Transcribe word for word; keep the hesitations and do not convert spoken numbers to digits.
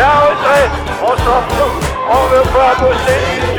la retraite, on s'en fout, on veut pas bosser.